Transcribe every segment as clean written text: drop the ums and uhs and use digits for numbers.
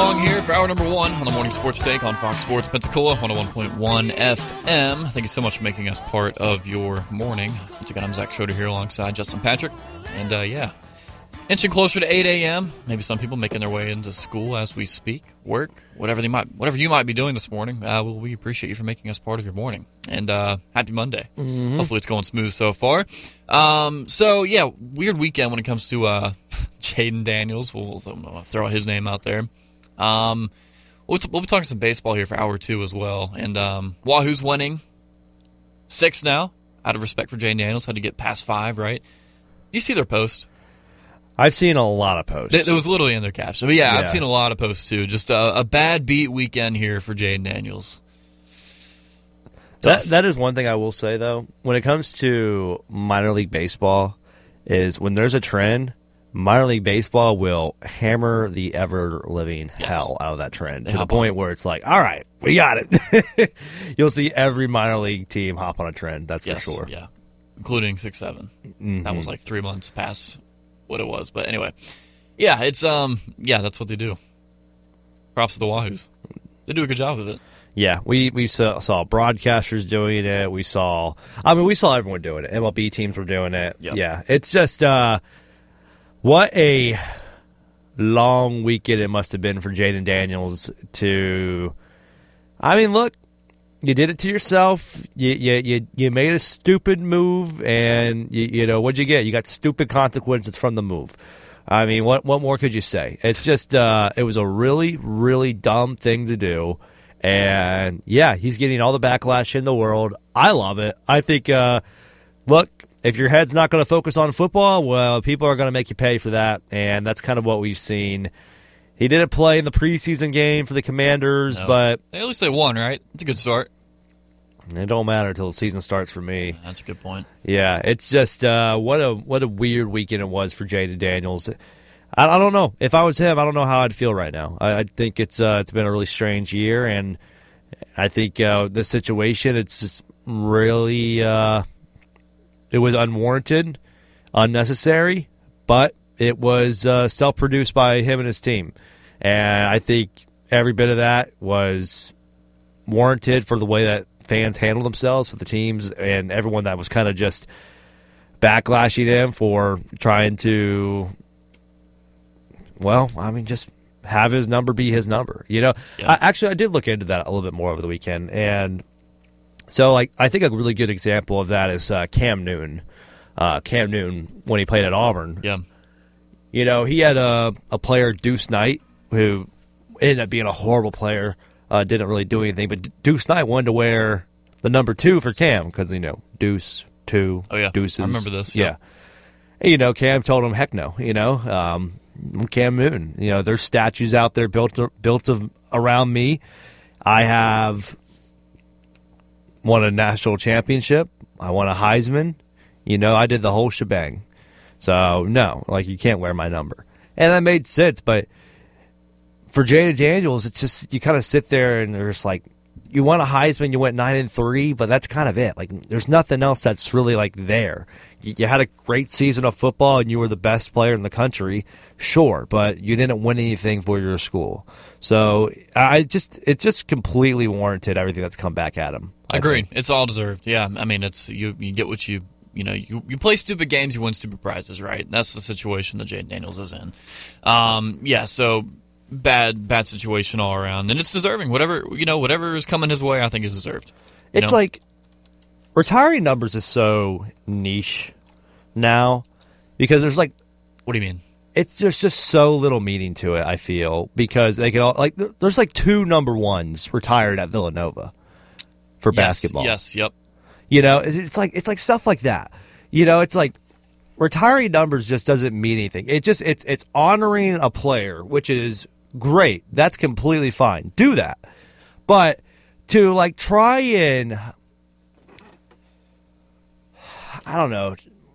Armstrong here for hour number 1 on the Morning Sports Take on Fox Sports Pensacola, 101.1 FM. Thank you so much for making us part of your morning. Once again, I'm Zach Schroeder here alongside Justin Patrick. And, inching closer to 8 a.m. Maybe some people making their way into school as we speak, work, whatever you might be doing this morning. We appreciate you for making us part of your morning. And happy Monday. Mm-hmm. Hopefully it's going smooth so far. Weird weekend when it comes to Jayden Daniels. We'll throw his name out there. We'll be talking some baseball here for hour 2 as well. And Wahoo's winning 6 now. Out of respect for Jayden Daniels, had to get past 5, right? Do you see their post? I've seen a lot of posts. It was literally in their caption. But yeah, I've seen a lot of posts too. Just a bad beat weekend here for Jayden Daniels. That is one thing I will say, though. When it comes to minor league baseball, is when there's a trend, minor league baseball will hammer the ever-living hell out of that trend to the point where it's like, all right, we got it. You'll see every minor league team hop on a trend, that's for sure. Yeah, including 6-7. Mm-hmm. That was like 3 months past what it was. But anyway, it's that's what they do. Props to the Wahoos. They do a good job of it. Yeah, we saw broadcasters doing it. We saw everyone doing it. MLB teams were doing it. Yep. Yeah, it's just what a long weekend it must have been for Jayden Daniels to. I mean, look, you did it to yourself. You made a stupid move, and you know what'd you get? You got stupid consequences from the move. I mean, what more could you say? It's just it was a really, really dumb thing to do. And, he's getting all the backlash in the world. I love it. I think, look, if your head's not going to focus on football, well, people are going to make you pay for that, and that's kind of what we've seen. He didn't play in the preseason game for the Commanders, but... At least they won, right? It's a good start. It don't matter until the season starts for me. That's a good point. Yeah, it's just what a weird weekend it was for Jayden Daniels. I don't know. If I was him, I don't know how I'd feel right now. I think it's been a really strange year, and I think this situation, it's just really it was unwarranted, unnecessary, but it was self-produced by him and his team. And I think every bit of that was warranted for the way that fans handled themselves for the teams and everyone that was kind of just backlashing him for trying to... Well, I mean, just have his number be his number. You know, I did look into that a little bit more over the weekend, and so I think a really good example of that is Cam Newton. Cam Newton, when he played at Auburn, you know, he had a player, Deuce Knight, who ended up being a horrible player. Didn't really do anything, but Deuce Knight wanted to wear the number 2 for Cam because Deuce 2, deuces. I remember this. Yeah. And, you know, Cam told him, heck no. You know. Cam Newton, you know, there's statues out there built around me. I have won a national championship. I won a Heisman. You know, I did the whole shebang. So, no, you can't wear my number. And that made sense, but for Jayden Daniels, it's just, you kind of sit there and there's you won a Heisman, you went 9-3, but that's kind of it. There's nothing else that's really there. You had a great season of football and you were the best player in the country, sure, but you didn't win anything for your school. So it just completely warranted everything that's come back at him. I agree. It's all deserved. Yeah, I mean, it's you get what you play stupid games, you win stupid prizes, right? That's the situation that Jayden Daniels is in. So bad situation all around, and it's deserving. Whatever is coming his way, I think is deserved. It's retiring numbers is so niche now because there's what do you mean? There's just so little meaning to it, I feel, because they can all there's 2 number 1s retired at Villanova for basketball. Yes, yep. You know, it's like stuff like that. You know, it's retiring numbers just doesn't mean anything. It's honoring a player, which is great. That's completely fine. Do that. But to try and I don't know,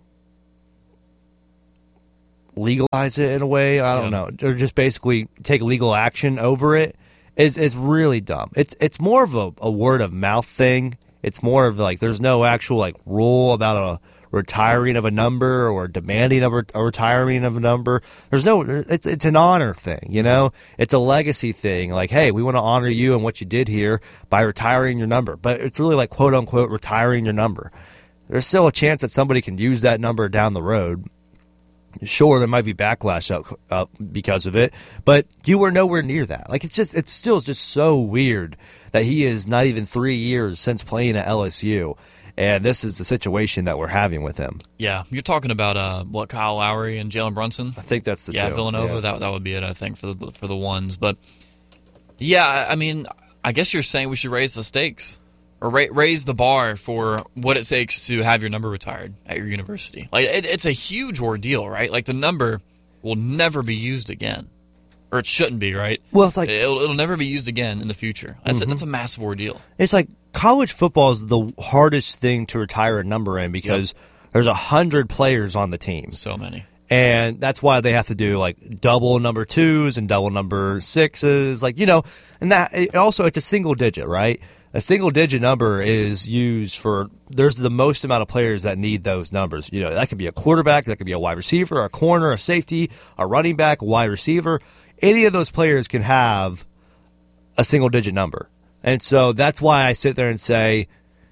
legalize it in a way, I don't know, or just basically take legal action over it is really dumb. It's more of a word of mouth thing. It's more of there's no actual rule about a retiring of a number or demanding of a retiring of a number. It's an honor thing, you know? It's a legacy thing. Like, hey, we want to honor you and what you did here by retiring your number. But it's really like, quote unquote, retiring your number. There's still a chance that somebody can use that number down the road. Sure, there might be backlash up because of it, but you were nowhere near that. Like, it's still just so weird that he is not even 3 years since playing at LSU, and this is the situation that we're having with him. Yeah, you're talking about Kyle Lowry and Jalen Brunson? I think that's the two. Villanova. Yeah. That would be it, I think, for the ones. But yeah, I mean, I guess you're saying we should raise the stakes. Or raise the bar for what it takes to have your number retired at your university. Like, it's a huge ordeal, right? Like, the number will never be used again. Or it shouldn't be, right? Well, it's like... It'll never be used again in the future. That's a massive ordeal. It's like college football is the hardest thing to retire a number in because there's 100 players on the team. So many. And that's why they have to do, like, double number 2s and double number 6s. Like, you know, and that... Also, it's a single digit, right? A single-digit number is used for – there's the most amount of players that need those numbers. You know, that could be a quarterback, that could be a wide receiver, a corner, a safety, a running back, a wide receiver. Any of those players can have a single-digit number. And so that's why I sit there and say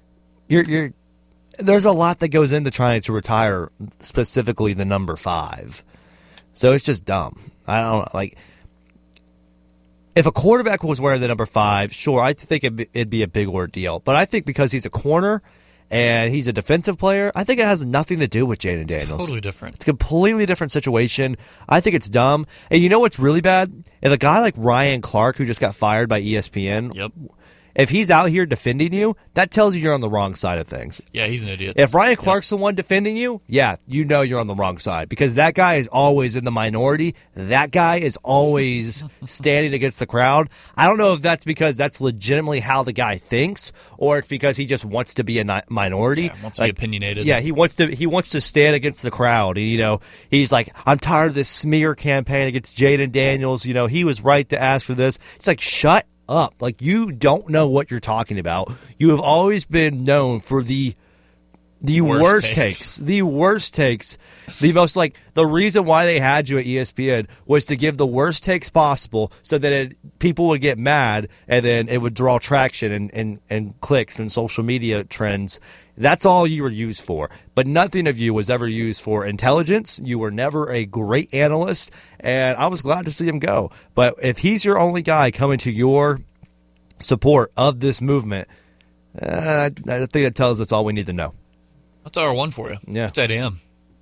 there's a lot that goes into trying to retire specifically the number 5. So it's just dumb. I don't know, like – if a quarterback was wearing the number 5, sure, I think it'd be a big ordeal. But I think because he's a corner and he's a defensive player, I think it has nothing to do with Jayden Daniels. It's totally different. It's a completely different situation. I think it's dumb. And you know what's really bad? If a guy like Ryan Clark, who just got fired by ESPN, if he's out here defending you, that tells you you're on the wrong side of things. Yeah, he's an idiot. If Ryan Clark's the one defending you, yeah, you know you're on the wrong side because that guy is always in the minority. That guy is always standing against the crowd. I don't know if that's because that's legitimately how the guy thinks or it's because he just wants to be a minority. Yeah, wants to be opinionated. Yeah, he wants to stand against the crowd. And, you know, he's like, I'm tired of this smear campaign against Jayden Daniels. You know, he was right to ask for this. It's like, shut up. Like, you don't know what you're talking about. You have always been known for the worst takes. The worst takes. The most, like, the reason why they had you at ESPN was to give the worst takes possible so that people would get mad and then it would draw traction and clicks and social media trends. That's all you were used for. But nothing of you was ever used for intelligence. You were never a great analyst, and I was glad to see him go. But if he's your only guy coming to your support of this movement, I think that tells us all we need to know. That's hour 1 for you. Yeah. It's 8 a.m.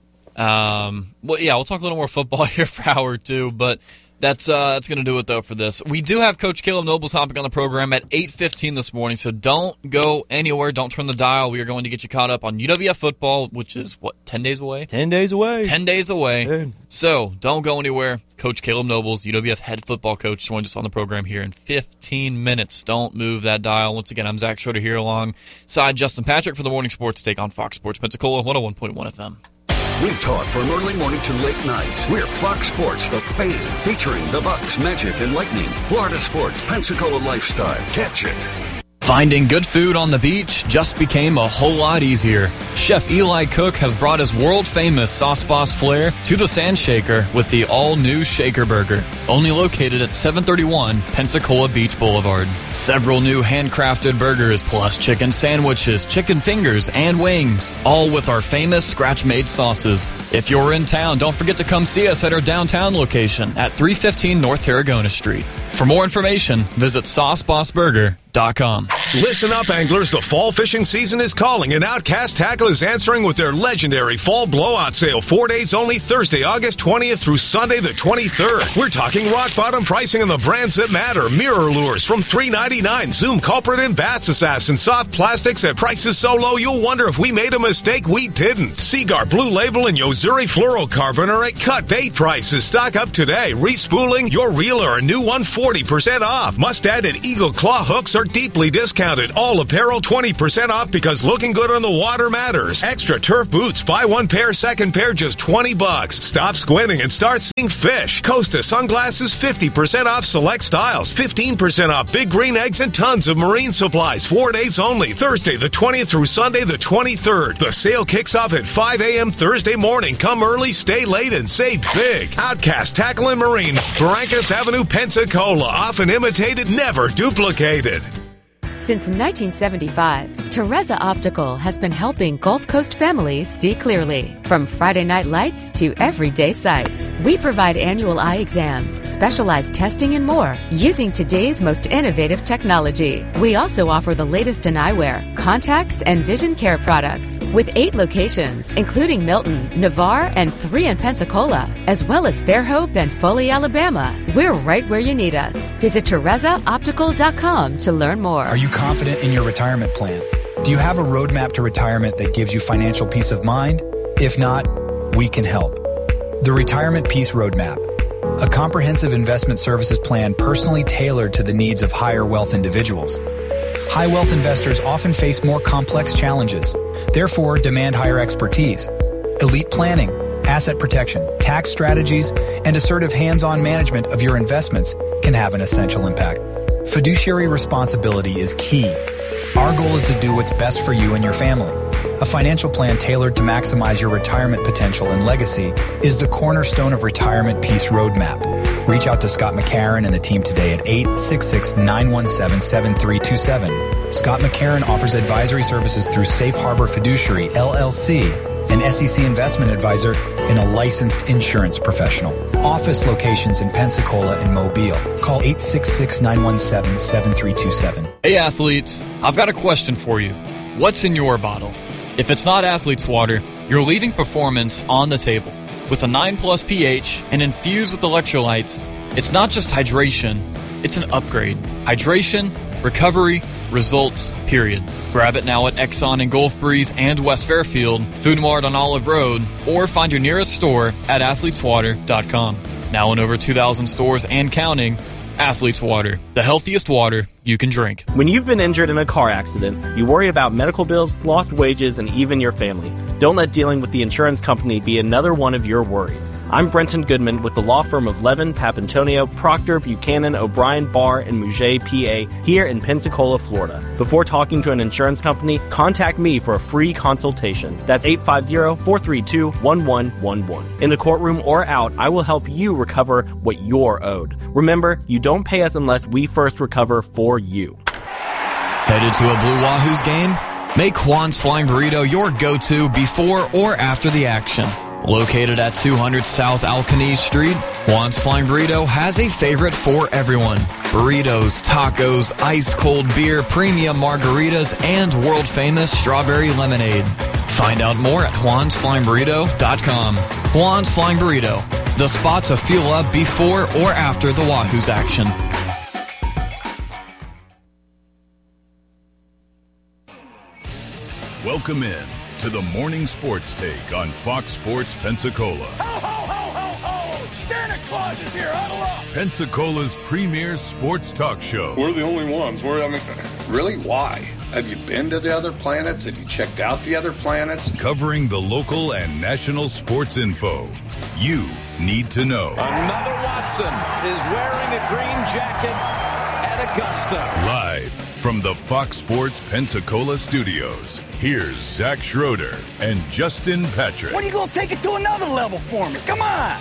Well, yeah, we'll talk a little more football here for hour 2, but that's going to do it, though, for this. We do have Coach Caleb Nobles hopping on the program at 8:15 this morning, so don't go anywhere. Don't turn the dial. We are going to get you caught up on UWF football, which is, 10 days away? 10 days away. 10 days away. Dude. So don't go anywhere. Coach Caleb Nobles, UWF head football coach, joins us on the program here in 15 minutes. Don't move that dial. Once again, I'm Zach Schroeder here alongside Justin Patrick for the Morning Sports Take on Fox Sports Pensacola, 101.1 FM. We talk from early morning to late night. We're Fox Sports, the Fan, featuring the Bucks, Magic, and Lightning. Florida sports, Pensacola lifestyle. Catch it. Finding good food on the beach just became a whole lot easier. Chef Eli Cook has brought his world-famous Sauce Boss flair to the Sand Shaker with the all-new Shaker Burger, only located at 731 Pensacola Beach Boulevard. Several new handcrafted burgers plus chicken sandwiches, chicken fingers, and wings, all with our famous scratch-made sauces. If you're in town, don't forget to come see us at our downtown location at 315 North Tarragona Street. For more information, visit SauceBossBurger.com. Listen up, anglers. The fall fishing season is calling, and Outcast Tackle is answering with their legendary fall blowout sale. 4 days only, Thursday, August 20th through Sunday the 23rd. We're talking rock bottom pricing on the brands that matter. Mirror lures from $3.99. Zoom Culprit and Bass Assassin. Soft plastics at prices so low you'll wonder if we made a mistake. We didn't. Seaguar, Blue Label, and Yozuri Fluorocarbon are at cut bait prices. Stock up today. Respooling your reel or a new one for 40% off. Mustad and Eagle Claw hooks are deeply discounted. All apparel 20% off because looking good on the water matters. Extra turf boots, buy one pair, second pair, just $20. Stop squinting and start seeing fish. Costa sunglasses, 50% off select styles, 15% off Big Green Eggs, and tons of marine supplies. 4 days only, Thursday the 20th through Sunday the 23rd. The sale kicks off at 5 a.m. Thursday morning. Come early, stay late, and save big. Outcast Tackle and Marine, Barrancas Avenue, Pensacola. Often imitated, never duplicated. Since 1975, Teresa Optical has been helping Gulf Coast families see clearly. From Friday night lights to everyday sights, we provide annual eye exams, specialized testing, and more using today's most innovative technology. We also offer the latest in eyewear, contacts, and vision care products. With 8 locations, including Milton, Navarre, and 3 in Pensacola, as well as Fairhope and Foley, Alabama. We're right where you need us. Visit TeresaOptical.com to learn more. Are you confident in your retirement plan? Do you have a roadmap to retirement that gives you financial peace of mind? If not, we can help. The Retirement Peace Roadmap, a comprehensive investment services plan personally tailored to the needs of higher wealth individuals. High wealth investors often face more complex challenges, therefore demand higher expertise. Elite planning, asset protection, tax strategies, and assertive hands-on management of your investments can have an essential impact. Fiduciary responsibility is key. Our goal is to do what's best for you and your family. A financial plan tailored to maximize your retirement potential and legacy is the cornerstone of Retirement Peace Roadmap. Reach out to Scott McCarron and the team today at 866-917-7327. Scott McCarron offers advisory services through Safe Harbor Fiduciary, LLC, an SEC investment advisor, and a licensed insurance professional. Office locations in Pensacola and Mobile. Call 866-917-7327. Hey athletes, I've got a question for you. What's in your bottle? If it's not Athlete's Water, you're leaving performance on the table. With a 9+ pH and infused with electrolytes, it's not just hydration, it's an upgrade. Hydration, recovery, results, period. Grab it now at Exxon in Gulf Breeze and West Fairfield, Food Mart on Olive Road, or find your nearest store at athleteswater.com. Now in over 2,000 stores and counting, Athlete's Water, the healthiest water you can drink. When you've been injured in a car accident, you worry about medical bills, lost wages, and even your family. Don't let dealing with the insurance company be another one of your worries. I'm Brenton Goodman with the law firm of Levin, Papantonio, Proctor, Buchanan, O'Brien, Barr, and Mouget, PA, here in Pensacola, Florida. Before talking to an insurance company, contact me for a free consultation. That's 850-432-1111. In the courtroom or out, I will help you recover what you're owed. Remember, you don't pay us unless we first recover for you. Headed to a Blue Wahoos game? Make Juan's Flying Burrito your go-to before or after the action. Located at 200 South Alcanese Street, Juan's Flying Burrito has a favorite for everyone. Burritos, tacos, ice-cold beer, premium margaritas, and world-famous strawberry lemonade. Find out more at juansflyingburrito.com. Juan's Flying Burrito, the spot to fuel up before or after the Wahoos action. Welcome in to the Morning Sports Take on Fox Sports Pensacola. Ho, ho, ho, ho, ho! Santa Claus is here, huddle up! Pensacola's premier sports talk show. We're the only ones. Really? Why? Have you been to the other planets? Have you checked out the other planets? Covering the local and national sports info you need to know. Another Watson is wearing a green jacket at Augusta. Live from the Fox Sports Pensacola studios, here's Zach Schroeder and Justin Patrick. When are you going to take it to another level for me? Come on!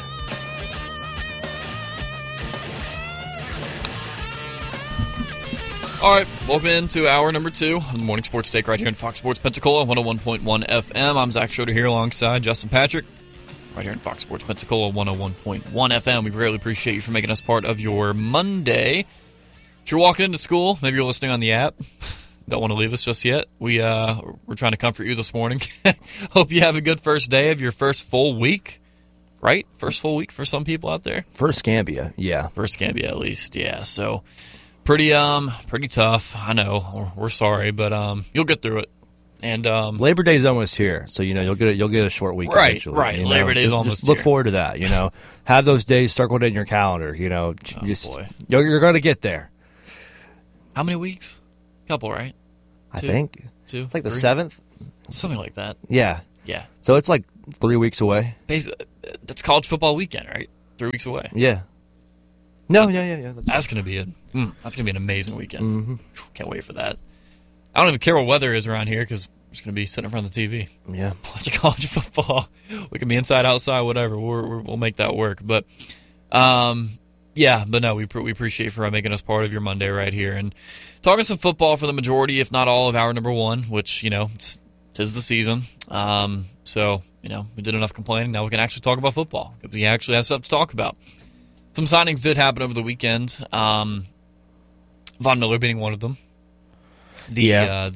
All right, welcome into hour number 2 of the Morning Sports Take right here in Fox Sports Pensacola, 101.1 FM. I'm Zach Schroeder here alongside Justin Patrick, right here in Fox Sports Pensacola, 101.1 FM. We greatly appreciate you for making us part of your Monday. If you're walking into school, maybe you're listening on the app, don't want to leave us just yet. We're trying to comfort you this morning. Hope you have a good first day of your first full week, right? First full week for some people out there. First Scambia, yeah. First Scambia, at least, yeah. So pretty tough. I know. We're sorry, but you'll get through it. And Labor Day's almost here, so you'll get a short week. Right, eventually, right. Labor Day's almost just look here. forward to that. Have those days circled in your calendar. Boy. You're going to get there. How many weeks? Couple, right? I think 2. It's like the 3? 7th. Something like that. Yeah. Yeah. So it's like 3 weeks away. Basically, that's college football weekend, right? 3 weeks away. Yeah. No, yeah. That's going to be that's going to be an amazing weekend. Mm-hmm. Can't wait for that. I don't even care what weather is around here because we're just going to be sitting in front of the TV. Yeah. Watching college football. We can be inside, outside, whatever. We'll make that work. But, yeah, but no, we appreciate you for making us part of your Monday right here. And talking some football for the majority, if not all, of hour number 1, which, tis the season. So, we did enough complaining. Now we can actually talk about football. We actually have stuff to talk about. Some signings did happen over the weekend. Von Miller being one of them. The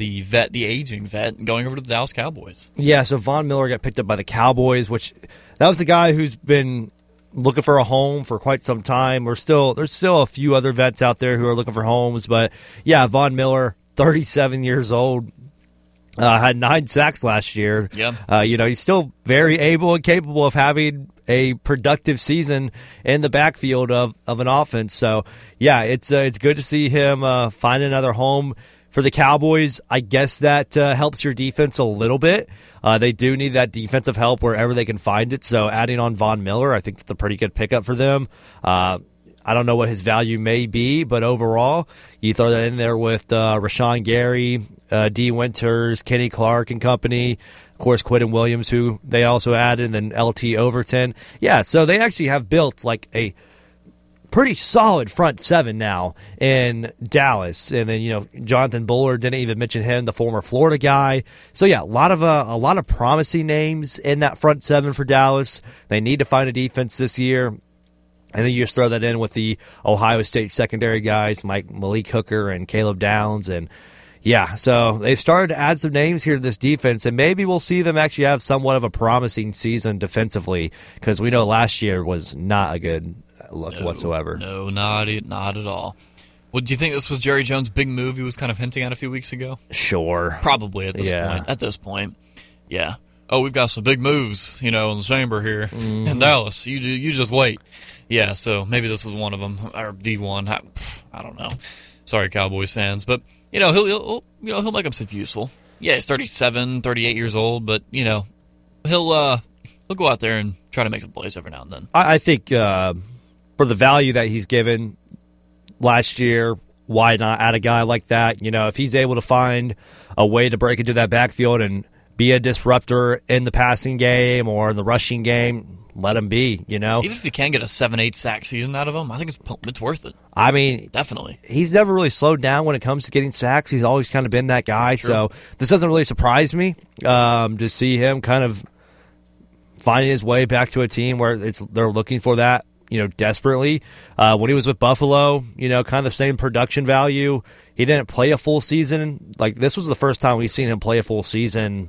aging vet, going over to the Dallas Cowboys. Yeah, so Von Miller got picked up by the Cowboys, which that was the guy who's been looking for a home for quite some time. There's still a few other vets out there who are looking for homes, but yeah, Von Miller, 37 years old, had 9 sacks last year. Yeah. He's still very able and capable of having a productive season in the backfield of an offense. So yeah, it's good to see him find another home for the Cowboys. I guess that helps your defense a little bit. They do need that defensive help wherever they can find it. So adding on Von Miller, I think that's a pretty good pickup for them. I don't know what his value may be, but overall, you throw that in there with Rashawn Gary, D. Winters, Kenny Clark and company, of course, Quinton Williams, who they also added, and then LT Overton. Yeah, so they actually have built like a pretty solid front 7 now in Dallas. And then, Jonathan Bullard, didn't even mention him, the former Florida guy. So yeah, a lot of promising names in that front 7 for Dallas. They need to find a defense this year. And then you just throw that in with the Ohio State secondary guys like Malik Hooker and Caleb Downs. And yeah, so they've started to add some names here to this defense, and maybe we'll see them actually have somewhat of a promising season defensively, because we know last year was not a good look whatsoever. No, not at all. Well, do you think this was Jerry Jones' big move he was kind of hinting at a few weeks ago? Sure. Probably at this point. Yeah. Oh, we've got some big moves, in the chamber here in Dallas. You just wait. Yeah, so maybe this was one of them, or the one. I don't know. Sorry, Cowboys fans, but he'll make himself useful. Yeah, he's 37, 38 years old, but he'll go out there and try to make some plays every now and then. I think for the value that he's given last year, why not add a guy like that? If he's able to find a way to break into that backfield and be a disruptor in the passing game or in the rushing game, let him be, Even if you can get a 7-8 sack season out of him, I think it's worth it. I mean, definitely. He's never really slowed down when it comes to getting sacks. He's always kind of been that guy. Sure. So this doesn't really surprise me to see him kind of finding his way back to a team where they're looking for that, desperately. When he was with Buffalo, kind of the same production value. He didn't play a full season. Like, this was the first time we've seen him play a full season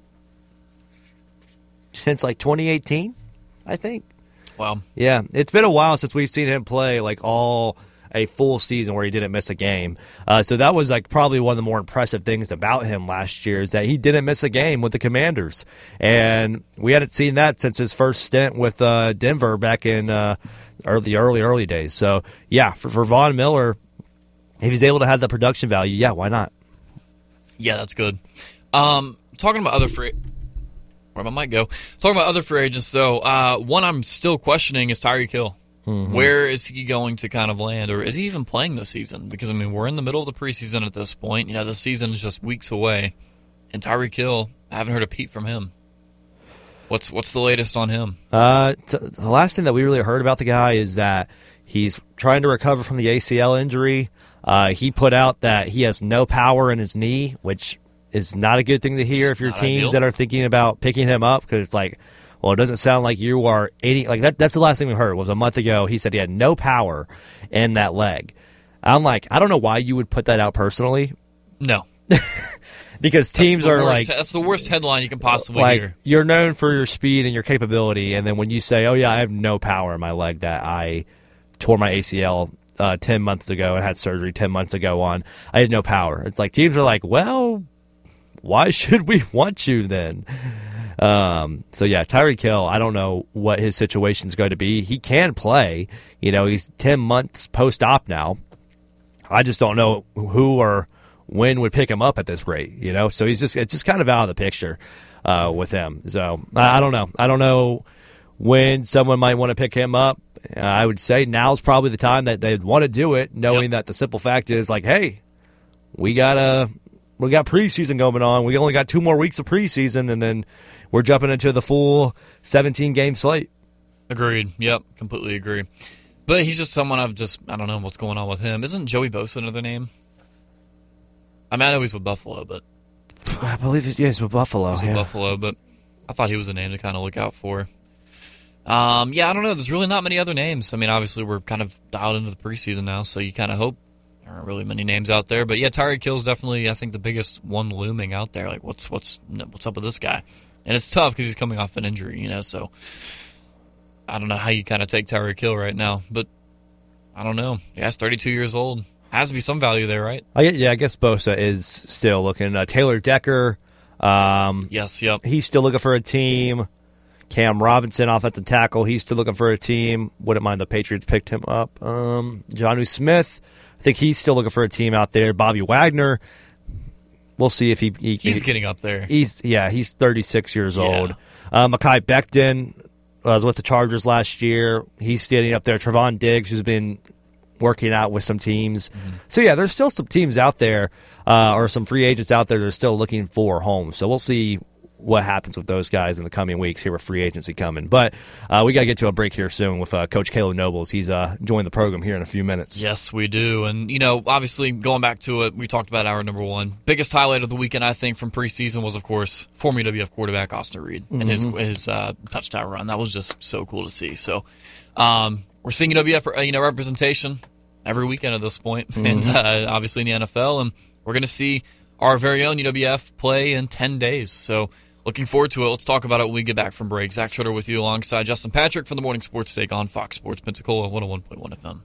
since 2018. I think. Wow. Yeah, it's been a while since we've seen him play a full season where he didn't miss a game. So that was probably one of the more impressive things about him last year, is that he didn't miss a game with the Commanders. And we hadn't seen that since his first stint with Denver back in the early days. So yeah, for Von Miller, if he's able to have the production value, yeah, why not? Yeah, that's good. Talking about other free. Where I might go. Talking about other free agents, though, one I'm still questioning is Tyreek Hill. Mm-hmm. Where is he going to kind of land, or is he even playing this season? Because, we're in the middle of the preseason at this point. The season is just weeks away. And Tyreek Hill, I haven't heard a peep from him. What's the latest on him? The last thing that we really heard about the guy is that he's trying to recover from the ACL injury. He put out that he has no power in his knee, which is not a good thing to hear if you're teams that are thinking about picking him up, because it's it doesn't sound like you are any that. That's the last thing we heard was a month ago. He said he had no power in that leg. I'm I don't know why you would put that out personally. No, because teams are that's the worst headline you can possibly hear. You're known for your speed and your capability, and then when you say, "Oh yeah, I have no power in my leg that I tore my ACL 10 months ago and had surgery 10 months ago on, I had no power." It's teams are well, why should we want you then? So yeah, Tyreek Hill, I don't know what his situation is going to be. He can play. He's 10 months post-op now. I just don't know who or when would pick him up at this rate, So it's just kind of out of the picture with him. So I don't know. I don't know when someone might want to pick him up. I would say now's probably the time that they'd want to do it, knowing that the simple fact is like, hey, we got preseason going on. We only got 2 more weeks of preseason, and then we're jumping into the full 17-game slate. Agreed. Yep, completely agree. But he's just someone I don't know what's going on with him. Isn't Joey Bosa another name? I know he's with Buffalo, but I believe he's with Buffalo. He's with Buffalo, but I thought he was a name to kind of look out for. I don't know. There's really not many other names. Obviously we're kind of dialed into the preseason now, so you kind of hope there aren't really many names out there. But yeah, Tyreek Hill's definitely, I think, the biggest one looming out there. Like, what's up with this guy? And it's tough because he's coming off an injury, so I don't know how you kind of take Tyreek Hill right now. But I don't know. Yeah, he's 32 years old. Has to be some value there, right? I guess Bosa is still looking. Taylor Decker. Yes, yep. He's still looking for a team. Cam Robinson, offensive tackle, he's still looking for a team. Wouldn't mind the Patriots picked him up. Jonnu Smith, I think he's still looking for a team out there. Bobby Wagner, we'll see if he's getting up there. He's 36 years old. Mekhi Becton was with the Chargers last year. He's standing up there. Trevon Diggs, who's been working out with some teams. Mm-hmm. So, yeah, there's still some teams out there or some free agents out there that are still looking for homes. So we'll see what happens with those guys in the coming weeks here with free agency coming. But we got to get to a break here soon with Coach Caleb Nobles. He's joined the program here in a few minutes. Yes, we do. And, obviously going back to it, we talked about hour number 1. Biggest highlight of the weekend, I think, from preseason was, of course, former UWF quarterback Austin Reed and his touchdown run. That was just so cool to see. So we're seeing UWF representation every weekend at this point, and obviously in the NFL. And we're going to see our very own UWF play in 10 days. So looking forward to it. Let's talk about it when we get back from break. Zach Schroeder with you alongside Justin Patrick from the Morning Sports Take on Fox Sports Pensacola 101.1 FM.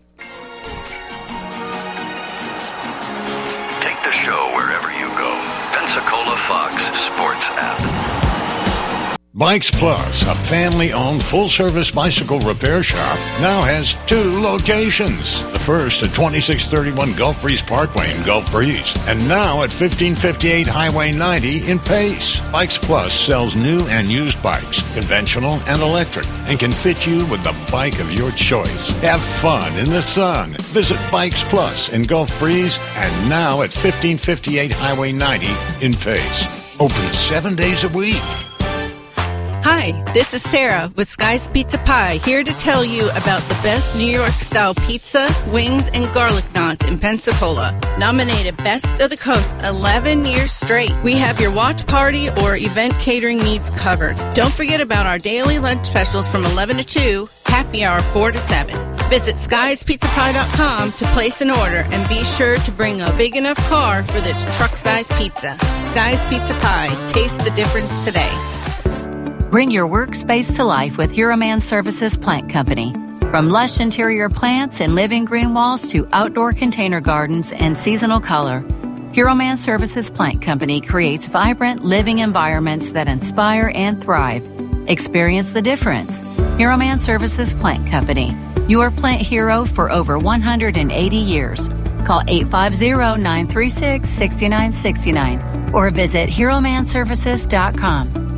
Take the show wherever you go. Pensacola Fox Sports app. Bikes Plus, a family-owned full-service bicycle repair shop, now has 2 locations. The first at 2631 Gulf Breeze Parkway in Gulf Breeze, and now at 1558 Highway 90 in Pace. Bikes Plus sells new and used bikes, conventional and electric, and can fit you with the bike of your choice. Have fun in the sun. Visit Bikes Plus in Gulf Breeze, and now at 1558 Highway 90 in Pace. Open 7 days a week. Hi, this is Sarah with Sky's Pizza Pie, here to tell you about the best New York-style pizza, wings, and garlic knots in Pensacola. Nominated Best of the Coast 11 years straight. We have your watch party or event catering needs covered. Don't forget about our daily lunch specials from 11 to 2, happy hour 4 to 7. Visit skyespizzapie.com to place an order and be sure to bring a big enough car for this truck-sized pizza. Sky's Pizza Pie. Taste the difference today. Bring your workspace to life with Hero Man Services Plant Company. From lush interior plants and living green walls to outdoor container gardens and seasonal color, Hero Man Services Plant Company creates vibrant living environments that inspire and thrive. Experience the difference. Hero Man Services Plant Company, your plant hero for over 180 years. Call 850-936-6969 or visit HeroManServices.com.